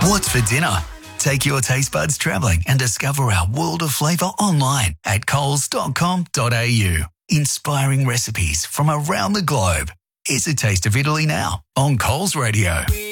What's for dinner? Take your taste buds travelling and discover our world of flavour online at coles.com.au. Inspiring recipes from around the globe. Here's a taste of Italy now on Coles Radio.